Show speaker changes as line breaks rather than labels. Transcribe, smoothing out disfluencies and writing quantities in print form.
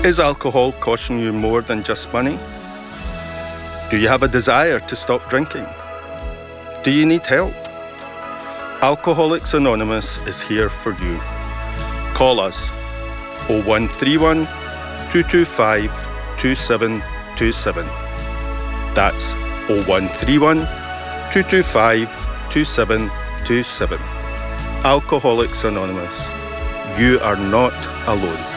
Is alcohol costing you more than just money? Do you have a desire to stop drinking? Do you need help? Alcoholics Anonymous is here for you. Call us 0131 225 2727. That's 0131 225 2727. Alcoholics Anonymous. You are not alone.